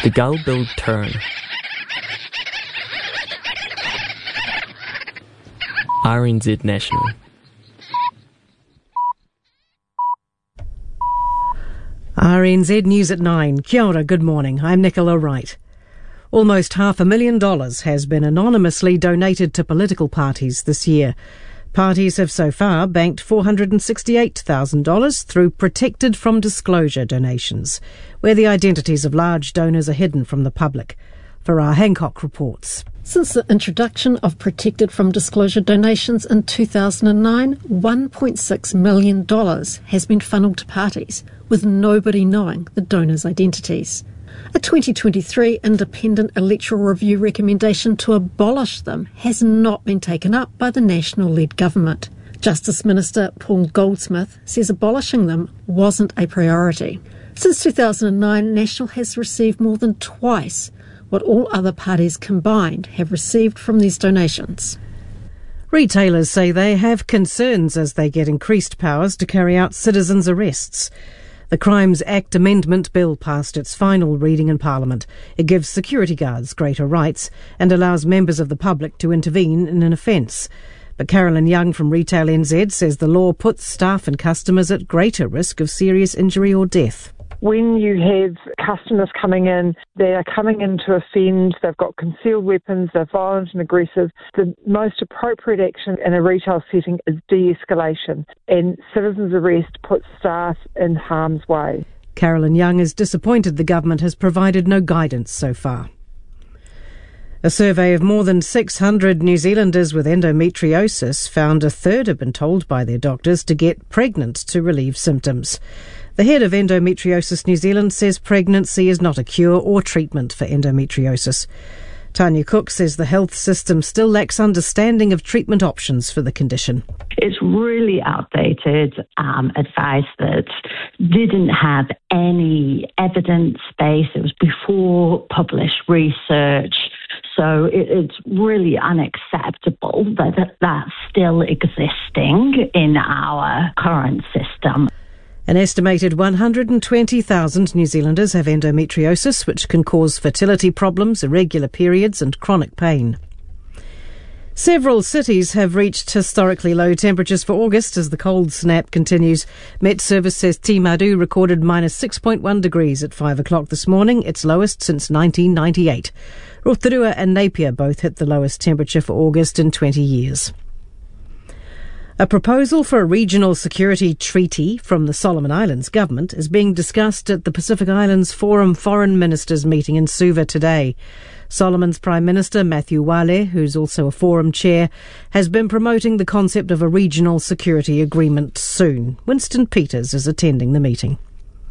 The gull-billed tern. RNZ National. RNZ News at 9. Kia ora, good morning. I'm Nicola Wright. Almost $500,000 has been anonymously donated to political parties this year. Parties have so far banked $468,000 through protected from disclosure donations, where the identities of large donors are hidden from the public. Farah Hancock reports. Since the introduction of protected from disclosure donations in 2009, $1.6 million has been funneled to parties, with nobody knowing the donors' identities. A 2023 independent electoral review recommendation to abolish them has not been taken up by the National-led government. Justice Minister Paul Goldsmith says abolishing them wasn't a priority. Since 2009, National has received more than twice what all other parties combined have received from these donations. Retailers say they have concerns as they get increased powers to carry out citizens' arrests. The Crimes Act Amendment Bill passed its final reading in Parliament. It gives security guards greater rights and allows members of the public to intervene in an offence. But Carolyn Young from Retail NZ says the law puts staff and customers at greater risk of serious injury or death. When you have customers coming in, they are coming in to offend, they've got concealed weapons, they're violent and aggressive, the most appropriate action in a retail setting is de-escalation, and citizens' arrest puts staff in harm's way. Carolyn Young is disappointed the government has provided no guidance so far. A survey of more than 600 New Zealanders with endometriosis found a third have been told by their doctors to get pregnant to relieve symptoms. The head of Endometriosis New Zealand says pregnancy is not a cure or treatment for endometriosis. Tanya Cook says the health system still lacks understanding of treatment options for the condition. It's really outdated advice that didn't have any evidence base. It was before published research. So it's really unacceptable that that's still existing in our current system. An estimated 120,000 New Zealanders have endometriosis, which can cause fertility problems, irregular periods and chronic pain. Several cities have reached historically low temperatures for August as the cold snap continues. Met Service says Timaru recorded minus 6.1 degrees at 5 o'clock this morning, its lowest since 1998. Rotorua and Napier both hit the lowest temperature for August in 20 years. A proposal for a regional security treaty from the Solomon Islands government is being discussed at the Pacific Islands Forum Foreign Ministers meeting in Suva today. Solomon's Prime Minister Matthew Wale, who's also a forum chair, has been promoting the concept of a regional security agreement soon. Winston Peters is attending the meeting.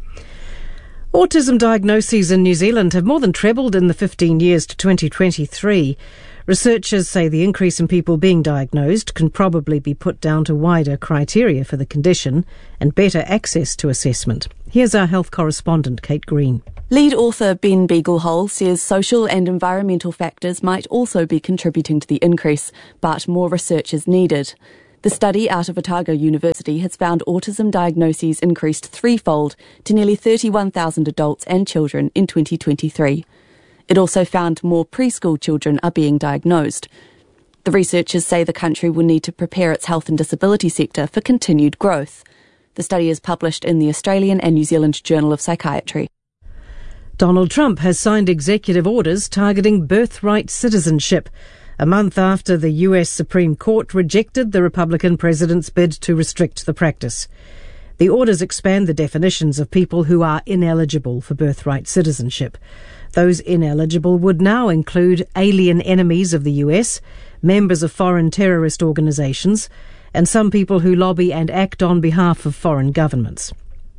Autism diagnoses in New Zealand have more than trebled in the 15 years to 2023. Researchers say the increase in people being diagnosed can probably be put down to wider criteria for the condition and better access to assessment. Here's our health correspondent, Kate Green. Lead author Ben Beaglehole says social and environmental factors might also be contributing to the increase, but more research is needed. The study out of Otago University has found autism diagnoses increased threefold to nearly 31,000 adults and children in 2023. It also found more preschool children are being diagnosed. The researchers say the country will need to prepare its health and disability sector for continued growth. The study is published in the Australian and New Zealand Journal of Psychiatry. Donald Trump has signed executive orders targeting birthright citizenship, a month after the US Supreme Court rejected the Republican president's bid to restrict the practice. The orders expand the definitions of people who are ineligible for birthright citizenship. Those ineligible would now include alien enemies of the US, members of foreign terrorist organisations, and some people who lobby and act on behalf of foreign governments.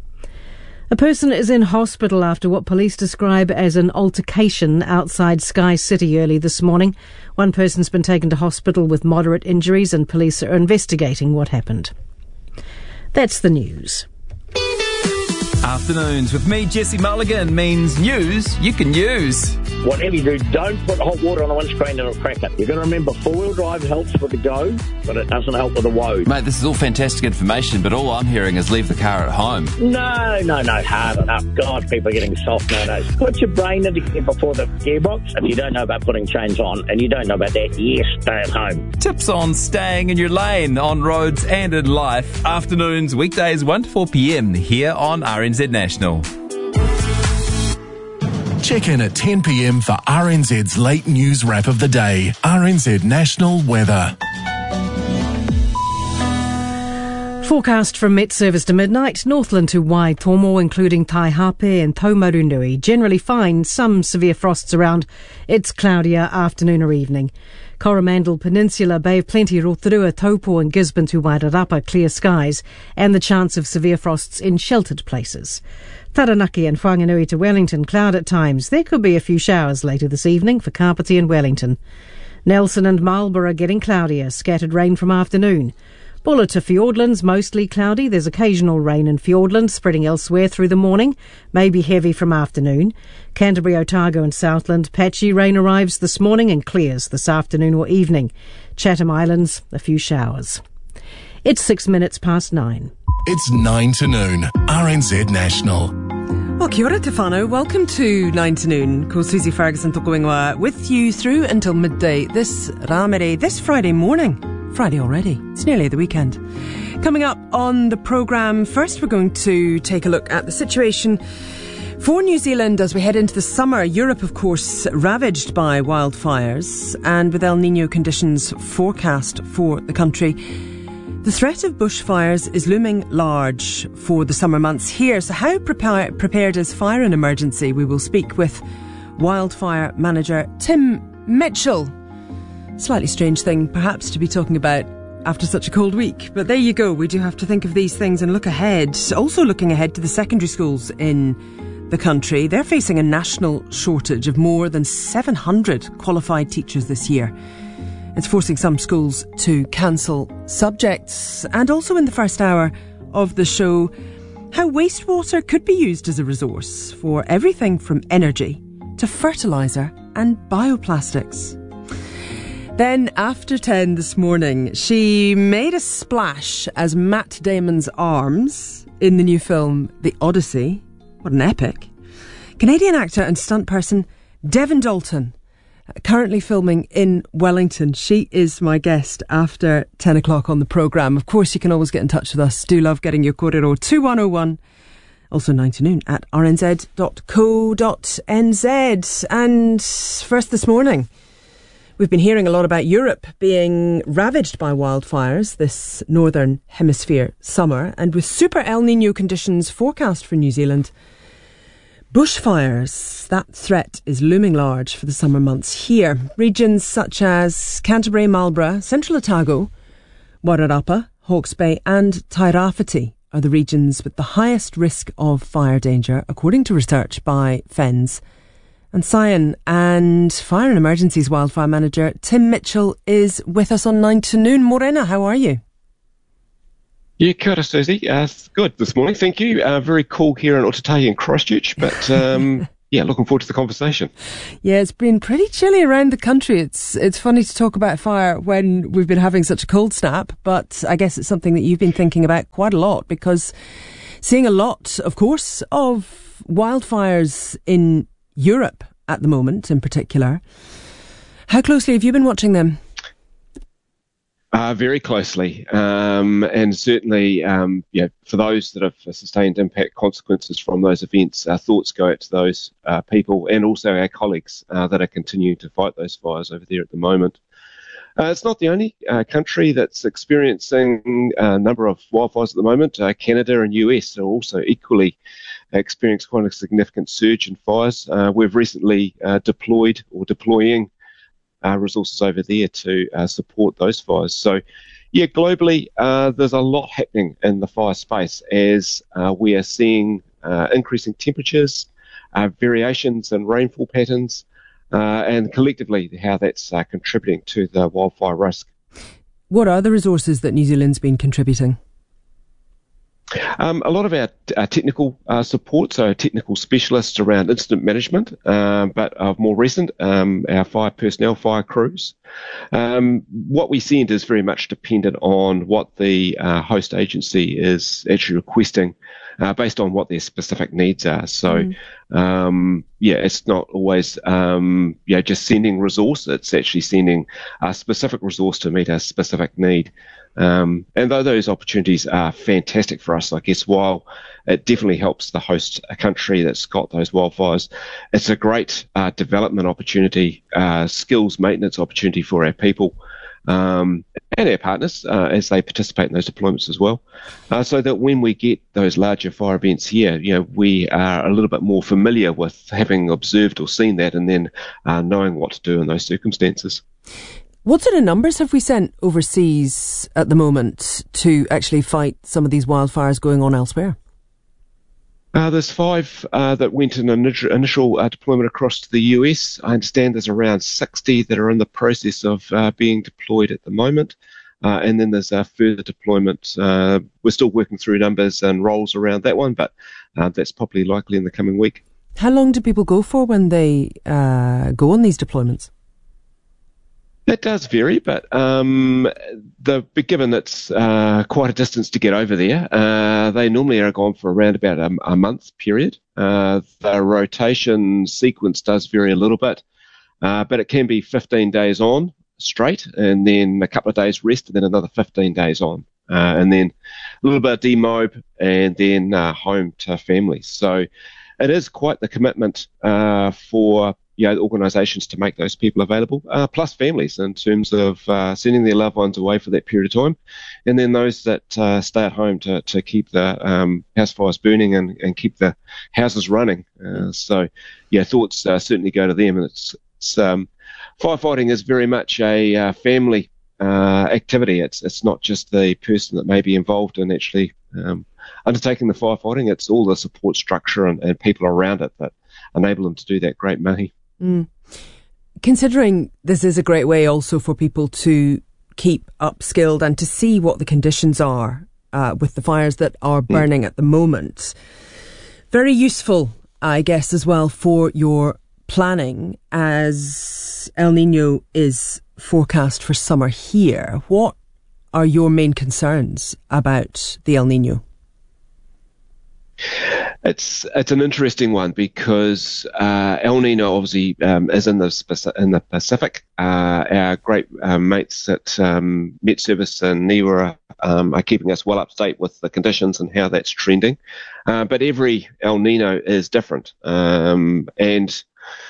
A person is in hospital after what police describe as an altercation outside Sky City early this morning. One person's been taken to hospital with moderate injuries and police are investigating what happened. That's the news. Afternoons with me, Jesse Mulligan, means news you can use. Whatever you do, don't put hot water on the windscreen and it'll crack it. You've got to remember, four-wheel drive helps with the go, but it doesn't help with the woe. Mate, this is all fantastic information, but all I'm hearing is leave the car at home. No, hard enough. God, people are getting soft nowadays. Put your brain into gear before the gearbox. If you don't know about putting chains on, and you don't know about that, yes, stay at home. Tips on staying in your lane, on roads and in life. Afternoons, weekdays 1 to 4 p.m. here on RNZ National. Check in at 10 p.m. for RNZ's late news wrap of the day. RNZ National Weather. Forecast from Met Service to midnight, Northland to Waitomo, including Taihape and Taumarunui. Generally fine, some severe frosts around. It's cloudier afternoon or evening. Coromandel Peninsula, Bay of Plenty, Rotorua, Taupo and Gisborne to Wairarapa, clear skies, and the chance of severe frosts in sheltered places. Taranaki and Whanganui to Wellington, cloud at times. There could be a few showers later this evening for Kapiti and Wellington. Nelson and Marlborough getting cloudier, scattered rain from afternoon. Bulla to Fiordlands, mostly cloudy. There's occasional rain in Fiordland, spreading elsewhere through the morning, maybe heavy from afternoon. Canterbury, Otago and Southland, patchy rain arrives this morning and clears this afternoon or evening. Chatham Islands, a few showers. It's 9 minutes. It's 9 to noon. RNZ National. Well, kia ora te whānau. Welcome to 9 to noon. Ko Susie Ferguson toko ingoa with you through until midday this Rāmere, this Friday morning. Friday already. It's nearly the weekend. Coming up on the programme, first we're going to take a look at the situation for New Zealand as we head into the summer. Europe, of course, ravaged by wildfires and with El Niño conditions forecast for the country. The threat of bushfires is looming large for the summer months here. So how prepared is Fire and Emergency? We will speak with wildfire manager Tim Mitchell. Slightly strange thing, perhaps, to be talking about after such a cold week. But there you go. We do have to think of these things and look ahead. Also looking ahead to the secondary schools in the country. They're facing a national shortage of more than 700 qualified teachers this year. It's forcing some schools to cancel subjects. And also in the first hour of the show, how wastewater could be used as a resource for everything from energy to fertiliser and bioplastics. Then, after 10 this morning, she made a splash as Matt Damon's arms in the new film, The Odyssey. What an epic. Canadian actor and stunt person Devon Dalton, currently filming in Wellington. She is my guest after 10 o'clock on the programme. Of course, you can always get in touch with us. Do love getting your kōrero 2101. Also 9 to noon at rnz.co.nz. And first this morning, we've been hearing a lot about Europe being ravaged by wildfires this northern hemisphere summer, and with super El Niño conditions forecast for New Zealand, bushfires, that threat is looming large for the summer months here. Regions such as Canterbury, Marlborough, Central Otago, Wairarapa, Hawke's Bay and Tairāwhiti are the regions with the highest risk of fire danger, according to research by FENS. And Sion and Fire and Emergencies Wildfire Manager Tim Mitchell is with us on 9 to noon. Morena, how are you? Yeah, kia ora, Susie. Good this morning, thank you. Very cool here in Otautahi and Christchurch, but yeah, looking forward to the conversation. Yeah, it's been pretty chilly around the country. It's funny to talk about fire when we've been having such a cold snap, but I guess it's something that you've been thinking about quite a lot, because seeing a lot, of course, of wildfires in Europe at the moment in particular. How closely have you been watching them? Very closely. And certainly, for those that have sustained impact consequences from those events, our thoughts go out to those people and also our colleagues that are continuing to fight those fires over there at the moment. It's not the only country that's experiencing a number of wildfires at the moment. Canada and US are also equally experienced quite a significant surge in fires. We've recently deploying resources over there to support those fires. So, yeah, globally, there's a lot happening in the fire space as we are seeing increasing temperatures, variations in rainfall patterns, and collectively how that's contributing to the wildfire risk. What are the resources that New Zealand's been contributing? A lot of our technical support, so technical specialists around incident management, but of more recent, our fire personnel, fire crews. What we send is very much dependent on what the host agency is actually requesting, based on what their specific needs are. So, it's not always, just sending resource. It's actually sending a specific resource to meet a specific need. And though those opportunities are fantastic for us, I guess, while it definitely helps the host country that's got those wildfires, it's a great development opportunity, skills maintenance opportunity for our people and our partners as they participate in those deployments as well, so that when we get those larger fire events here, we are a little bit more familiar with having observed or seen that, and then knowing what to do in those circumstances. What sort of numbers have we sent overseas at the moment to actually fight some of these wildfires going on elsewhere? There's 5 that went in an initial deployment across to the US. I understand there's around 60 that are in the process of being deployed at the moment. And then there's a further deployment. We're still working through numbers and roles around that one, but that's probably likely in the coming week. How long do people go for when they go on these deployments? That does vary, but given it's quite a distance to get over there, they normally are gone for around about a month period. The rotation sequence does vary a little bit, but it can be 15 days on straight, and then a couple of days rest, and then another 15 days on, and then a little bit of demob, and then home to families. So it is quite the commitment for organisations to make those people available, plus families in terms of sending their loved ones away for that period of time, and then those that stay at home to keep the house fires burning and keep the houses running. Thoughts certainly go to them, and it's firefighting is very much a family activity. It's not just the person that may be involved in actually undertaking the firefighting. It's all the support structure and people around it that enable them to do that great mahi. Considering this is a great way also for people to keep upskilled and to see what the conditions are with the fires that are burning at the moment, very useful, I guess, as well for your planning as El Nino is forecast for summer here. What are your main concerns about the El Nino? It's an interesting one because El Nino obviously is in the Pacific. Our great mates at Met Service and NIWA are keeping us well up to date with the conditions and how that's trending. But every El Nino is different, and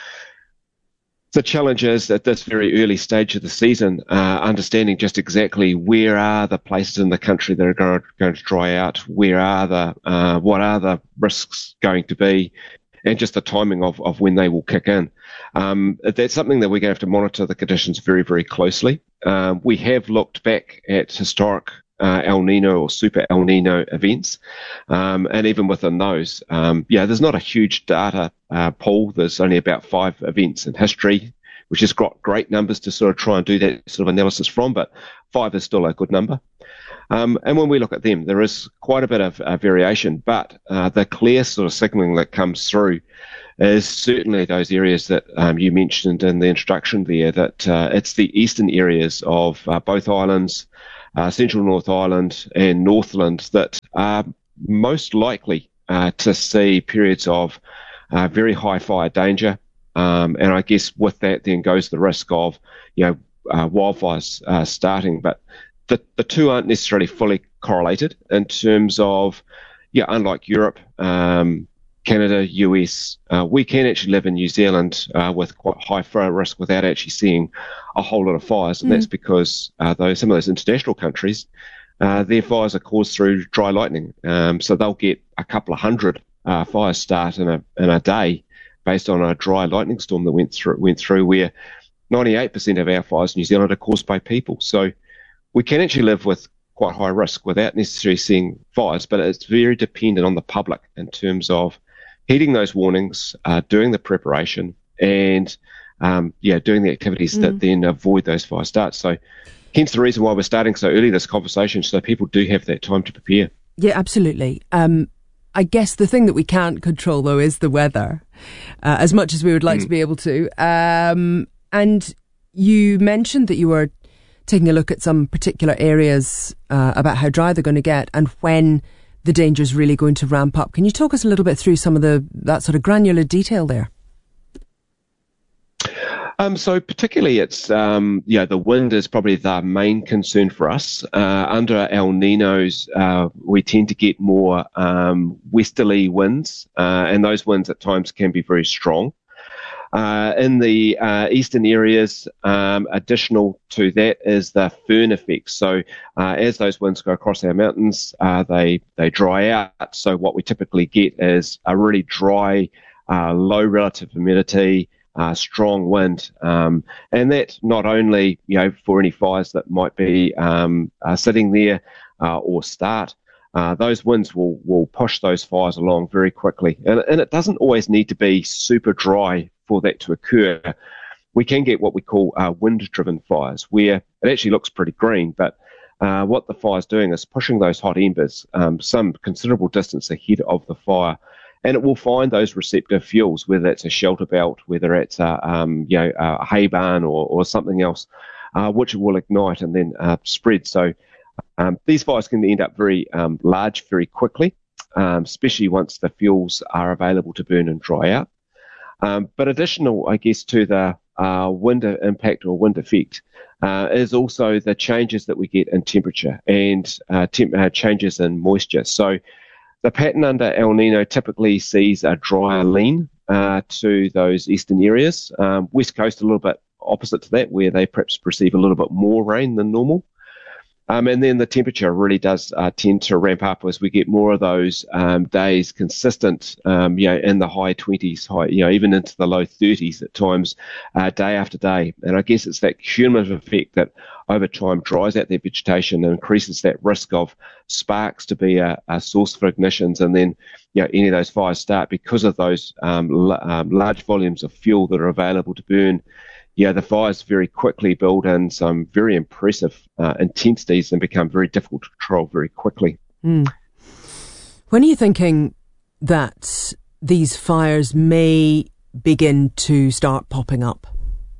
the challenge is at this very early stage of the season, understanding just exactly where are the places in the country that are going to dry out, what are the risks going to be, and just the timing of when they will kick in. That's something that we're going to have to monitor the conditions very, very closely. We have looked back at historic El Nino or Super El Nino events, and even within those, there's not a huge data pool. There's only about 5 events in history, which has got great numbers to sort of try and do that sort of analysis from, but 5 is still a good number. And when we look at them, there is quite a bit of variation, but the clear sort of signalling that comes through is certainly those areas that you mentioned in the introduction there, that it's the eastern areas of both islands, Central North Island and Northland, that are most likely to see periods of very high fire danger. And I guess with that then goes the risk of, wildfires starting. But the two aren't necessarily fully correlated in terms of, unlike Europe, Canada, US, we can actually live in New Zealand with quite high fire risk without actually seeing a whole lot of fires, and that's because some of those international countries, their fires are caused through dry lightning, so they'll get a couple of hundred fires start in a day based on a dry lightning storm that went through, where 98% of our fires in New Zealand are caused by people. So we can actually live with quite high risk without necessarily seeing fires, but it's very dependent on the public in terms of heeding those warnings, doing the preparation, and doing the activities that then avoid those fire starts. So hence the reason why we're starting so early this conversation, so people do have that time to prepare. Yeah, absolutely. I guess the thing that we can't control, though, is the weather, as much as we would like to be able to. And you mentioned that you were taking a look at some particular areas about how dry they're going to get and when the danger is really going to ramp up. Can you talk us a little bit through some of that sort of granular detail there? So particularly it's, the wind is probably the main concern for us. Under El Ninos, we tend to get more westerly winds, and those winds at times can be very strong. In the eastern areas, additional to that is the firn effect. So as those winds go across our mountains, they dry out. So what we typically get is a really dry, low relative humidity, strong wind, and that not only for any fires that might be sitting there or start, those winds will push those fires along very quickly, and it doesn't always need to be super dry for that to occur. We can get what we call wind-driven fires, where it actually looks pretty green, but what the fire's doing is pushing those hot embers some considerable distance ahead of the fire. And it will find those receptive fuels, whether it's a shelter belt, whether it's a hay barn or something else, which it will ignite and then spread. So these fires can end up very large very quickly, especially once the fuels are available to burn and dry out. But additional, I guess, to the wind impact or wind effect is also the changes that we get in temperature and changes in moisture. So the pattern under El Nino typically sees a drier lean to those eastern areas. West Coast a little bit opposite to that, where they perhaps receive a little bit more rain than normal. And then the temperature really does tend to ramp up as we get more of those days consistent, in the high 20s, even into the low 30s at times, day after day. And I guess it's that cumulative effect that over time dries out their vegetation and increases that risk of sparks to be a source for ignitions, and then any of those fires start because of those large volumes of fuel that are available to burn. The fires very quickly build in some very impressive intensities and become very difficult to control very quickly. When are you thinking that these fires may begin to start popping up?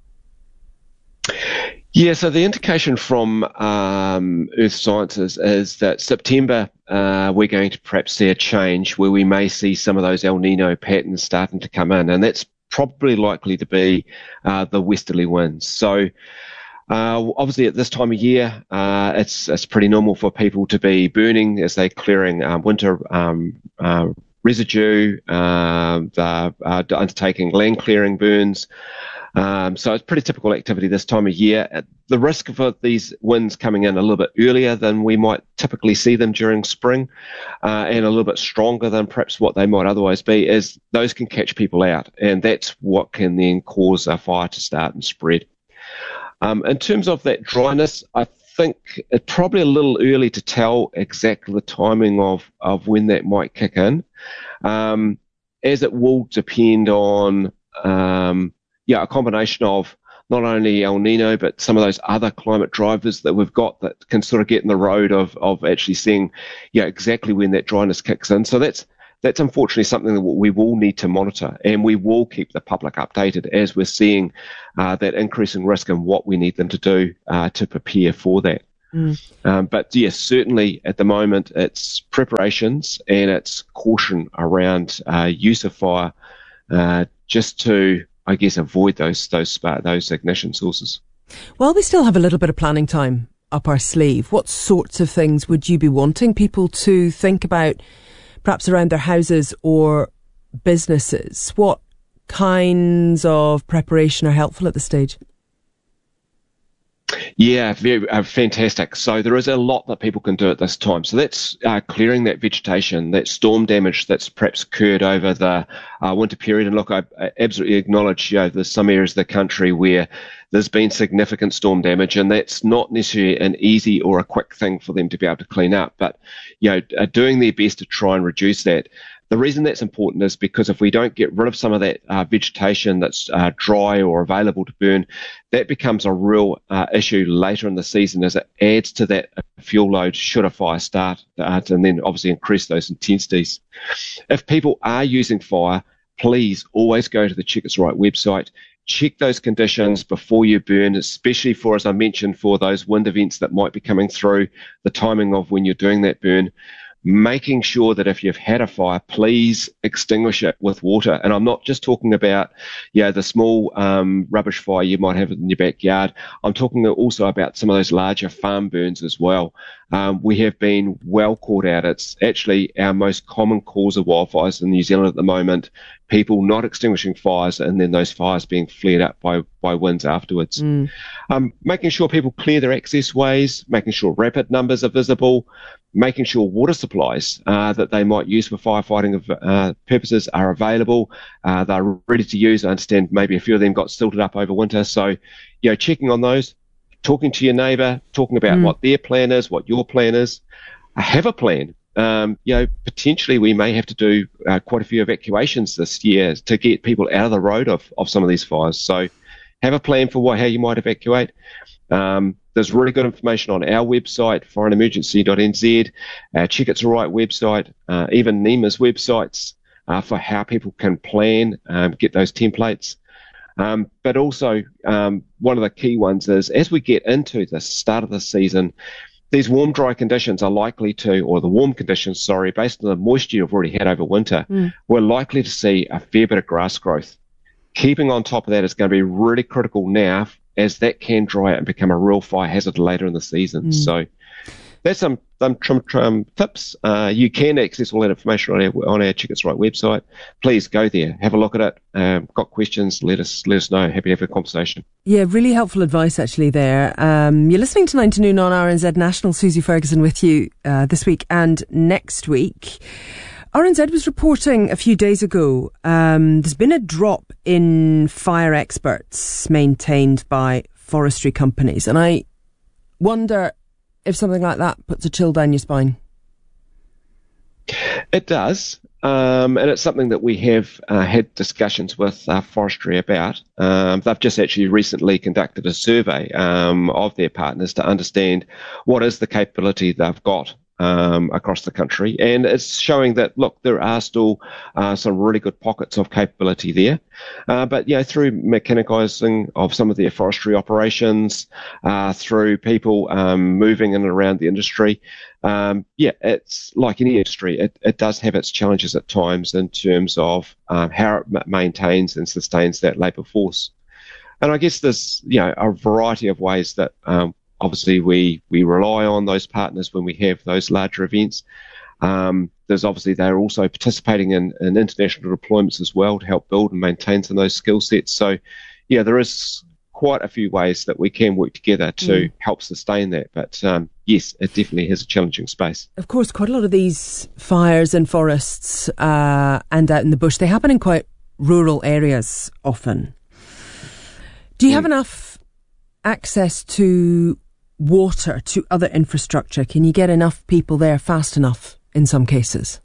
Yeah, so the indication from Earth Sciences is that September we're going to perhaps see a change where we may see some of those El Nino patterns starting to come in, and that's probably likely to be the westerly winds. So obviously at this time of year, it's pretty normal for people to be burning as they're clearing winter residue, they're undertaking land clearing burns. So it's pretty typical activity this time of year. The risk of these winds coming in a little bit earlier than we might typically see them during spring, and a little bit stronger than perhaps what they might otherwise be, is those can catch people out, and that's what can then cause a fire to start and spread. In terms of that dryness, I think it's probably a little early to tell exactly the timing of when that might kick in, as it will depend on a combination of not only El Nino, but some of those other climate drivers that we've got that can sort of get in the road of actually seeing, exactly when that dryness kicks in. So that's unfortunately something that we will need to monitor, and we will keep the public updated as we're seeing that increasing risk and what we need them to do to prepare for that. But yes, certainly at the moment it's preparations and it's caution around use of fire, just to, I guess, avoid those ignition sources. While we still have a little bit of planning time up our sleeve, what sorts of things would you be wanting people to think about, perhaps around their houses or businesses? What kinds of preparation are helpful at this stage? Yeah, very fantastic. So there is a lot that people can do at this time. So that's clearing that vegetation, that storm damage that's perhaps occurred over the winter period. And look, I absolutely acknowledge, there's some areas of the country where there's been significant storm damage, and that's not necessarily an easy or a quick thing for them to be able to clean up. But, doing their best to try and reduce that. The reason that's important is because if we don't get rid of some of that vegetation that's dry or available to burn, that becomes a real issue later in the season as it adds to that fuel load should a fire start, and then obviously increase those intensities. If people are using fire, please always go to the Check It's Right website. Check those conditions before you burn, especially for, as I mentioned, for those wind events that might be coming through, the timing of when you're doing that burn. Making sure that if you've had a fire, please extinguish it with water. And I'm not just talking about, the small rubbish fire you might have in your backyard. I'm talking also about some of those larger farm burns as well. We have been well caught out. It's actually our most common cause of wildfires in New Zealand at the moment. People not extinguishing fires and then those fires being flared up by winds afterwards. Making sure people clear their access ways, making sure rapid numbers are visible, making sure water supplies that they might use for firefighting purposes are available. They're ready to use. I understand maybe a few of them got silted up over winter. So, checking on those, talking to your neighbour, talking about what their plan is, what your plan is. Have a plan. Potentially we may have to do quite a few evacuations this year to get people out of the road of some of these fires. So have a plan for how you might evacuate. There's really good information on our website, foreignemergency.nz, Check It's Right website, even NEMA's websites for how people can plan, get those templates. But also, one of the key ones is as we get into the start of the season, these warm, dry conditions are likely to, or the warm conditions, based on the moisture you've already had over winter, we're likely to see a fair bit of grass growth. Keeping on top of that is going to be really critical now, as that can dry out and become a real fire hazard later in the season. So that's some tips. You can access all that information on our Check It's Right website. Please go there, have a look at it. Got questions, let us know. Happy to have a conversation. Yeah, really helpful advice actually there. You're listening to 9 to Noon on RNZ National. Susie Ferguson with you this week and next week. RNZ was reporting a few days ago there's been a drop in fire experts maintained by forestry companies, and I wonder if something like that puts a chill down your spine. It does, and it's something that we have had discussions with forestry about. They've just actually recently conducted a survey of their partners to understand what is the capability they've got across the country, and it's showing that, look, there are still some really good pockets of capability there, but through mechanicalising of some of their forestry operations, through people moving in and around the industry, it's like any industry, it does have its challenges at times in terms of how it maintains and sustains that labour force. And I guess there's a variety of ways that obviously we rely on those partners when we have those larger events. There's obviously they're also participating in international deployments as well to help build and maintain some of those skill sets. So there is quite a few ways that we can work together to help sustain that. But yes, it definitely has a challenging space. Of course, quite a lot of these fires in forests and out in the bush, they happen in quite rural areas often. Do you have enough access to water, to other infrastructure? Can you get enough people there fast enough in some cases?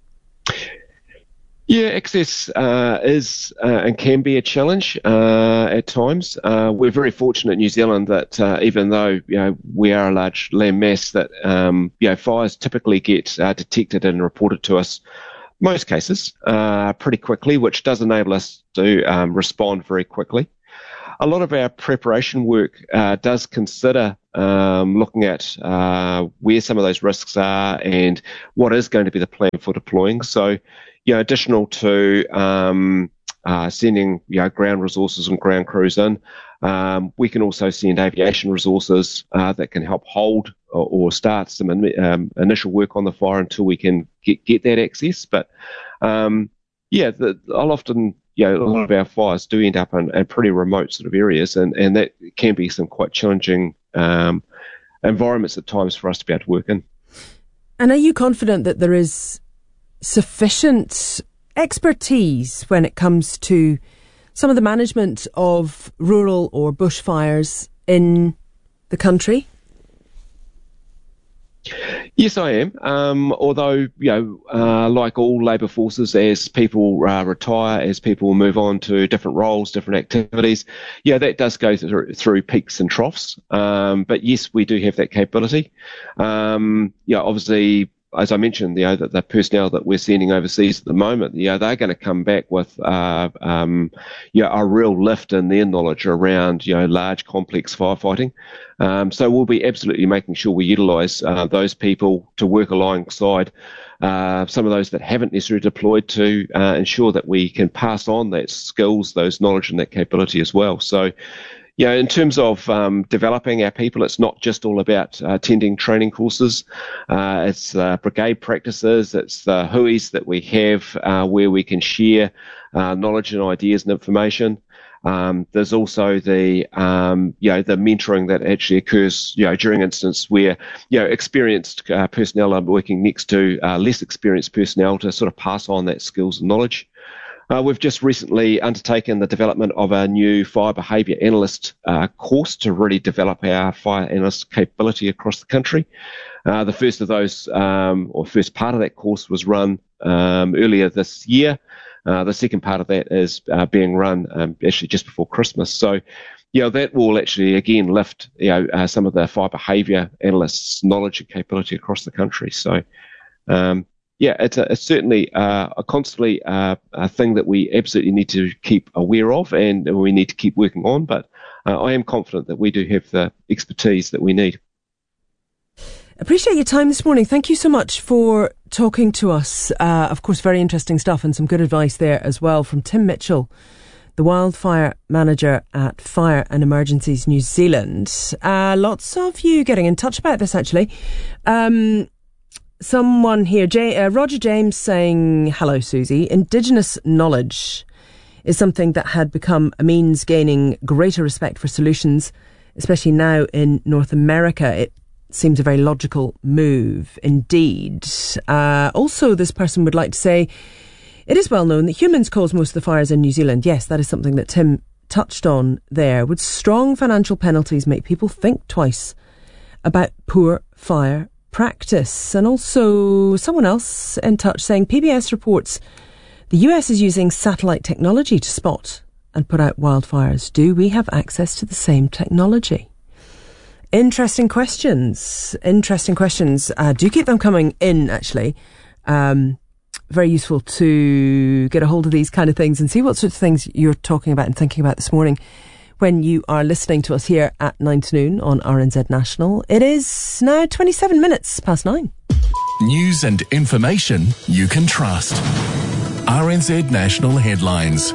Yeah, access is and can be a challenge at times. We're very fortunate in New Zealand that even though we are a large land mass, that fires typically get detected and reported to us, most cases, pretty quickly, which does enable us to respond very quickly. A lot of our preparation work does consider looking at where some of those risks are and what is going to be the plan for deploying. So, additional to sending ground resources and ground crews in, we can also send aviation resources that can help hold or start some initial work on the fire until we can get that access. But I'll often. A lot of our fires do end up in pretty remote sort of areas, and that can be some quite challenging environments at times for us to be able to work in. And are you confident that there is sufficient expertise when it comes to some of the management of rural or bushfires in the country? Yes, I am. Although, like all labour forces, as people retire, as people move on to different roles, different activities, that does go through peaks and troughs. But yes, we do have that capability. Obviously, as I mentioned, the personnel that we're sending overseas at the moment, they're going to come back with a real lift in their knowledge around, large, complex firefighting. So we'll be absolutely making sure we utilise those people to work alongside some of those that haven't necessarily deployed to ensure that we can pass on that skills, those knowledge and that capability as well. So, in terms of developing our people, it's not just all about attending training courses. It's brigade practices. It's the HUIs that we have where we can share knowledge and ideas and information. There's also the mentoring that actually occurs, during incidents where, experienced personnel are working next to less experienced personnel to sort of pass on that skills and knowledge. We've just recently undertaken the development of a new fire behaviour analyst course to really develop our fire analyst capability across the country. The first of those, first part of that course was run earlier this year. The second part of that is being run actually just before Christmas. So, that will actually, again, lift, some of the fire behaviour analysts' knowledge and capability across the country. So, it's certainly constantly a thing that we absolutely need to keep aware of and we need to keep working on. But I am confident that we do have the expertise that we need. Appreciate your time this morning. Thank you so much for talking to us. Of course, very interesting stuff and some good advice there as well from Tim Mitchell, the Wildfire Manager at Fire and Emergencies New Zealand. Lots of you getting in touch about this, actually. Someone here, Roger James, saying, hello, Susie. Indigenous knowledge is something that had become a means gaining greater respect for solutions, especially now in North America. It seems a very logical move indeed. Also, this person would like to say, it is well known that humans cause most of the fires in New Zealand. Yes, that is something that Tim touched on there. Would strong financial penalties make people think twice about poor fire practice? And also someone else in touch saying PBS reports the US is using satellite technology to spot and put out wildfires. Do we have access to the same technology? Interesting questions. Do keep them coming in, actually. Very useful to get a hold of these kind of things and see what sorts of things you're talking about and thinking about this morning when you are listening to us here at 9 to noon on RNZ National. It is now 27 minutes past 9. News and information you can trust. RNZ National Headlines.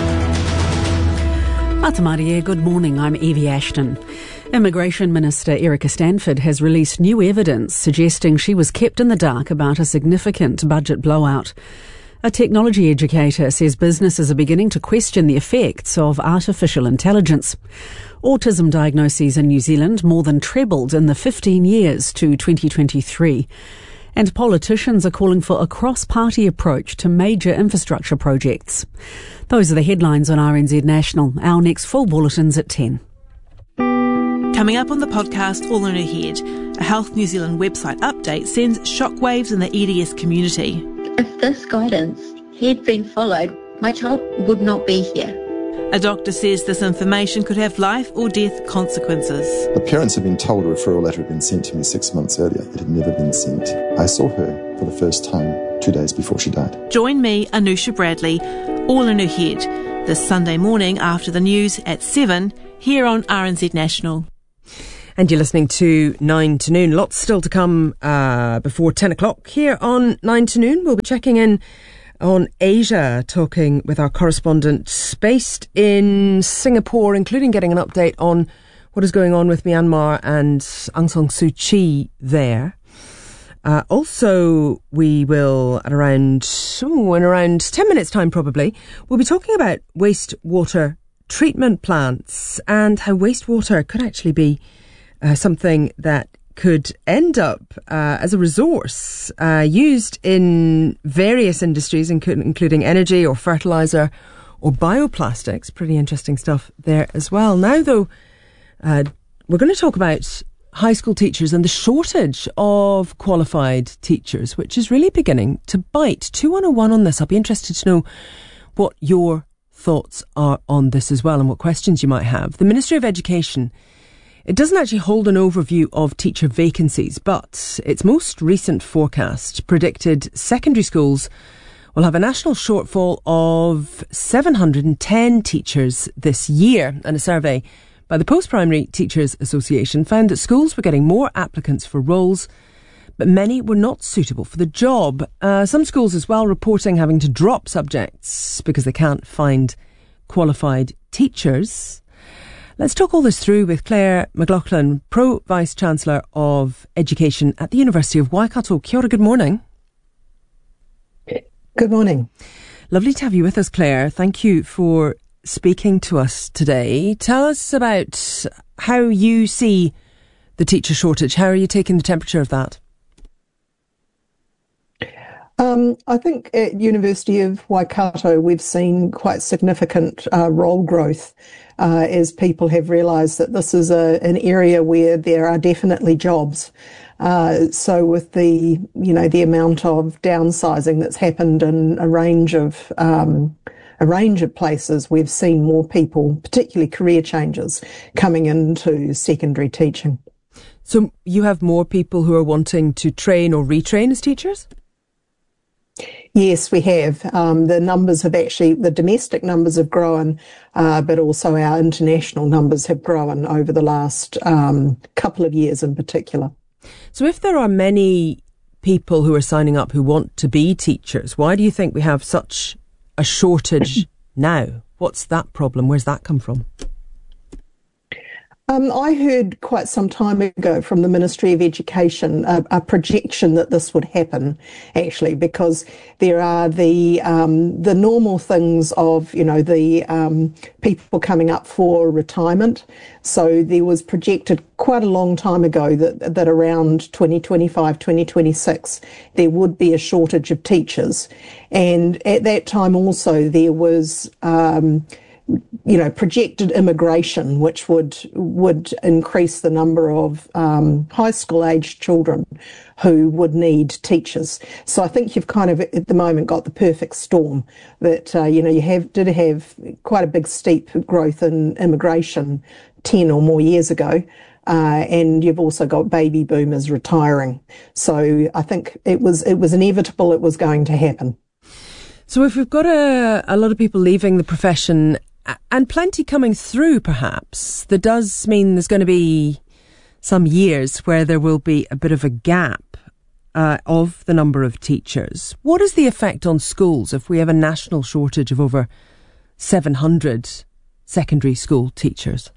Matamarie, good morning. I'm Evie Ashton. Immigration Minister Erica Stanford has released new evidence suggesting she was kept in the dark about a significant budget blowout. A technology educator says businesses are beginning to question the effects of artificial intelligence. Autism diagnoses in New Zealand more than trebled in the 15 years to 2023. And politicians are calling for a cross-party approach to major infrastructure projects. Those are the headlines on RNZ National. Our next full bulletin's at 10. Coming up on the podcast, All in Her Head, a Health New Zealand website update sends shockwaves in the EDS community. If this guidance had been followed, my child would not be here. A doctor says this information could have life or death consequences. The parents had been told a referral letter had been sent to me 6 months earlier. It had never been sent. I saw her for the first time 2 days before she died. Join me, Anusha Bradley, All in Her Head, this Sunday morning after the news at 7 here on RNZ National. And you're listening to 9 to noon. Lots still to come before 10 o'clock here on 9 to noon. We'll be checking in on Asia, talking with our correspondent based in Singapore, including getting an update on what is going on with Myanmar and Aung San Suu Kyi there. Also, we will, in around 10 minutes' time probably, we'll be talking about wastewater treatment plants and how wastewater could actually be something that could end up as a resource used in various industries, including energy or fertiliser or bioplastics. Pretty interesting stuff there as well. Now, though, we're going to talk about high school teachers and the shortage of qualified teachers, which is really beginning to bite. 2101 on this. I'll be interested to know what your thoughts are on this as well and what questions you might have. The Ministry of Education, it doesn't actually hold an overview of teacher vacancies, but its most recent forecast predicted secondary schools will have a national shortfall of 710 teachers this year. And a survey by the Post-Primary Teachers Association found that schools were getting more applicants for roles, but many were not suitable for the job. Some schools as well reporting having to drop subjects because they can't find qualified teachers. Let's talk all this through with Claire McLaughlin, Pro Vice-Chancellor of Education at the University of Waikato. Kia ora, good morning. Good morning. Lovely to have you with us, Claire. Thank you for speaking to us today. Tell us about how you see the teacher shortage. How are you taking the temperature of that? I think at University of Waikato we've seen quite significant role growth as people have realised that this is an area where there are definitely jobs. So with the amount of downsizing that's happened in a range of places, we've seen more people, particularly career changers, coming into secondary teaching. So you have more people who are wanting to train or retrain as teachers? Yes, we have. The domestic numbers have grown, but also our international numbers have grown over the last couple of years in particular. So if there are many people who are signing up who want to be teachers, why do you think we have such a shortage now? What's that problem? Where's that come from? I heard quite some time ago from the Ministry of Education a projection that this would happen, actually, because there are the normal things of, the people coming up for retirement. So there was projected quite a long time ago that around 2025, 2026, there would be a shortage of teachers. And at that time also there was projected immigration, which would increase the number of high school aged children who would need teachers. So I think you've kind of at the moment got the perfect storm that you did have quite a big steep growth in immigration 10 or more years ago. And you've also got baby boomers retiring. So I think it was inevitable it was going to happen. So if we've got a lot of people leaving the profession and plenty coming through, perhaps, that does mean there's going to be some years where there will be a bit of a gap of the number of teachers. What is the effect on schools if we have a national shortage of over 700 secondary school teachers?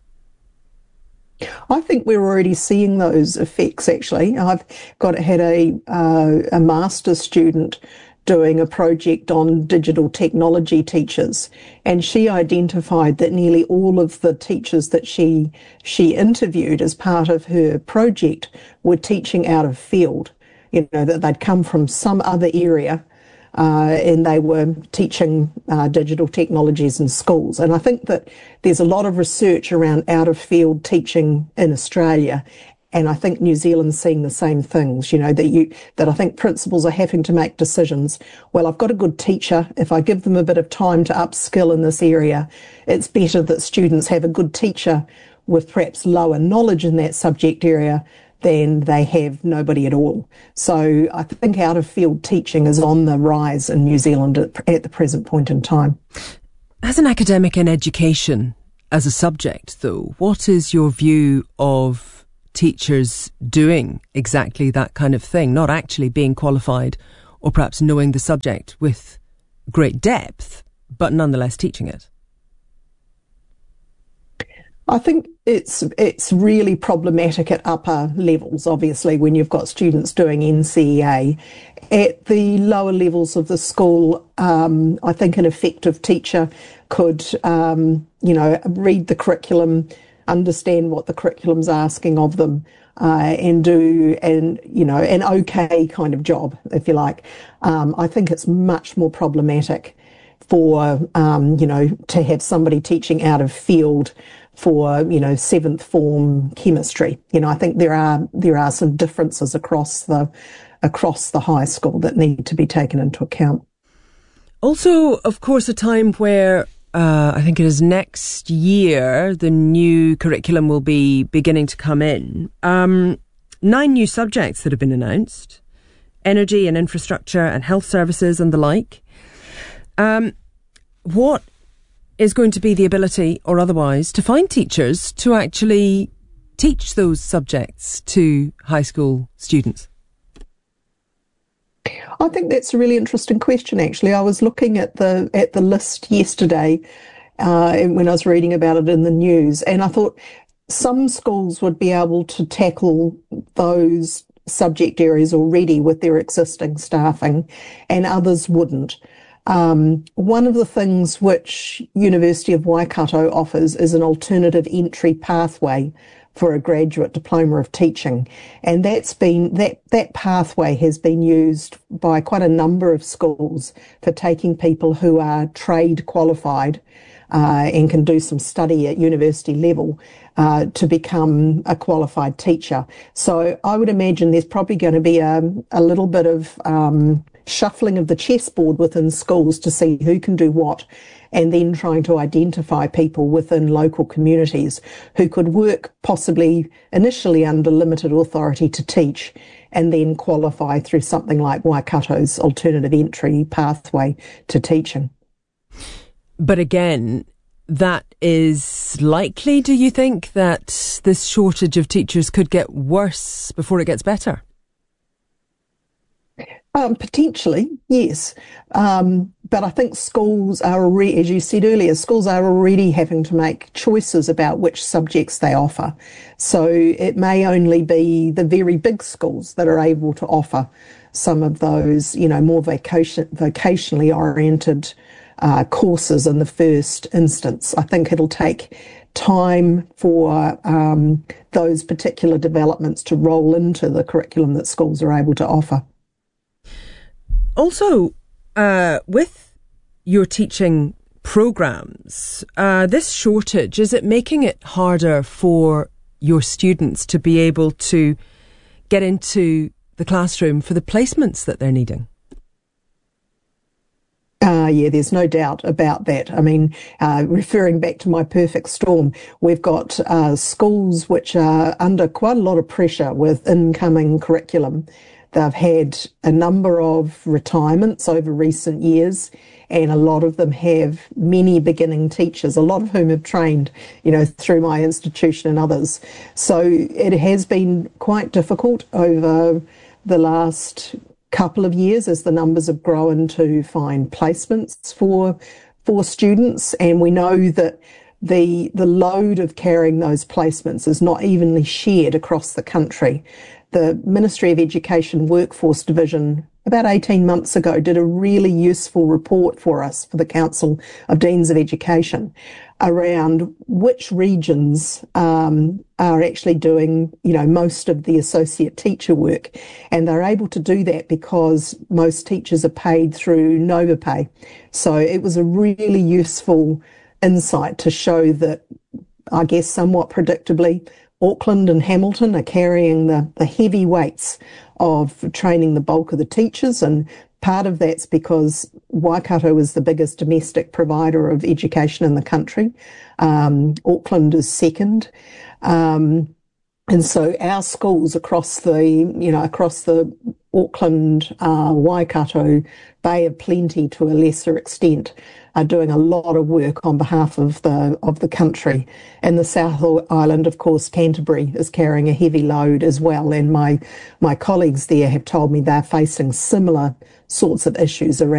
I think we're already seeing those effects, actually. I've had a master's student doing a project on digital technology teachers, and she identified that nearly all of the teachers that she interviewed as part of her project were teaching out of field, that they'd come from some other area and they were teaching digital technologies in schools. And I think that there's a lot of research around out of field teaching in Australia. And I think New Zealand's seeing the same things, that I think principals are having to make decisions. Well, I've got a good teacher. If I give them a bit of time to upskill in this area, it's better that students have a good teacher with perhaps lower knowledge in that subject area than they have nobody at all. So I think out of field teaching is on the rise in New Zealand at the present point in time. As an academic in education, as a subject though, what is your view of teachers doing exactly that kind of thing, not actually being qualified or perhaps knowing the subject with great depth, but nonetheless teaching it? I think it's really problematic at upper levels, obviously, when you've got students doing NCEA. At the lower levels of the school, I think an effective teacher could, read the curriculum, understand what the curriculum's asking of them, and do an okay kind of job, if you like. I think it's much more problematic for, to have somebody teaching out of field for, 7th form chemistry. I think there are some differences across the high school that need to be taken into account. Also, of course, a time where I think it is next year, the new curriculum will be beginning to come in. 9 new subjects that have been announced: energy and infrastructure and health services and the like. What is going to be the ability, or otherwise, to find teachers to actually teach those subjects to high school students? I think that's a really interesting question, actually. I was looking at the list yesterday when I was reading about it in the news, and I thought some schools would be able to tackle those subject areas already with their existing staffing, and others wouldn't. One of the things which University of Waikato offers is an alternative entry pathway for a graduate diploma of teaching, and that pathway has been used by quite a number of schools for taking people who are trade qualified and can do some study at university level to become a qualified teacher. So I would imagine there's probably going to be a little bit of shuffling of the chessboard within schools to see who can do what, and then trying to identify people within local communities who could work possibly initially under limited authority to teach and then qualify through something like Waikato's alternative entry pathway to teaching. But again, that is likely, do you think, that this shortage of teachers could get worse before it gets better? Potentially, yes. But I think schools are already, as you said earlier, schools are already having to make choices about which subjects they offer. So it may only be the very big schools that are able to offer some of those, more vocationally oriented courses in the first instance. I think it'll take time for those particular developments to roll into the curriculum that schools are able to offer. Also, with your teaching programs, this shortage, is it making it harder for your students to be able to get into the classroom for the placements that they're needing? Yeah, there's no doubt about that. I mean, referring back to my perfect storm, we've got schools which are under quite a lot of pressure with incoming curriculum. They've had a number of retirements over recent years, and a lot of them have many beginning teachers, a lot of whom have trained, through my institution and others. So it has been quite difficult over the last couple of years as the numbers have grown to find placements for students, and we know that the load of carrying those placements is not evenly shared across the country. The Ministry of Education Workforce Division about 18 months ago did a really useful report for us for the Council of Deans of Education around which regions are actually doing, most of the associate teacher work. And they're able to do that because most teachers are paid through NovaPay. So it was a really useful insight to show that, I guess somewhat predictably, Auckland and Hamilton are carrying the heavy weights of training the bulk of the teachers, and part of that's because Waikato is the biggest domestic provider of education in the country. Auckland is second. And so our schools across the Auckland, Waikato, Bay of Plenty to a lesser extent are doing a lot of work on behalf of the country. In the South Island, of course, Canterbury is carrying a heavy load as well, and my colleagues there have told me they're facing similar sorts of issues around